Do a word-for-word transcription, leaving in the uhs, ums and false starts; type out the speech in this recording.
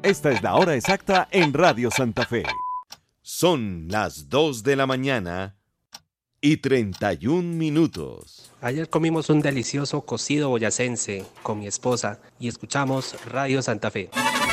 Esta es la hora exacta en Radio Santa Fe. Son las dos de la mañana y treinta y un minutos. Ayer comimos un delicioso cocido boyacense con mi esposa y escuchamos Radio Santa Fe.